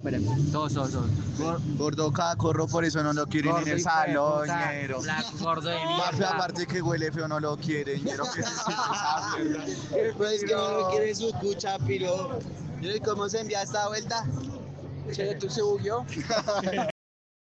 Todos. Gordo cacorro, por eso no lo quieren en el salón, ñero. Gordo de Mafe, mierda. aparte que huele feo, no lo quiere, ñero, que se siente esa mierda. Pues es que no lo quiere su cucha, piro. ¿Y cómo se envía esta vuelta? Che, ¿tú se bugueó?